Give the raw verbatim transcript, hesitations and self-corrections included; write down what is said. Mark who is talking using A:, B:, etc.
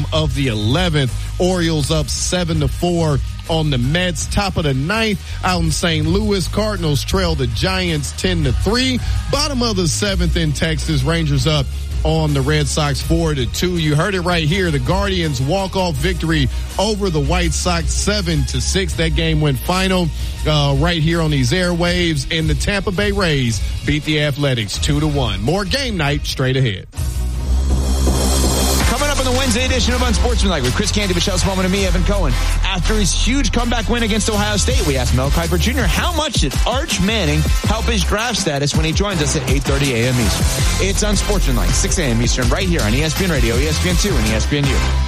A: of the eleventh. Orioles up seven to four on the Mets. Top of the ninth out in Saint Louis. Cardinals trail the Giants ten to three. Bottom of the seventh in Texas. Rangers up on the Red Sox four to two. You heard it right here. The Guardians walk-off victory over the White Sox seven to six. That game went final uh, right here on these airwaves. And the Tampa Bay Rays beat the Athletics two to one. More game night straight ahead.
B: Coming up on the Wednesday edition of Unsportsmanlike with Chris Canty, Michelle Smallman, and me, Evan Cohen. After his huge comeback win against Ohio State, we asked Mel Kiper Junior how much did Arch Manning help his draft status when he joins us at eight thirty a.m. Eastern. It's Unsportsmanlike, six a.m. Eastern, right here on E S P N Radio, E S P N two, and E S P N U.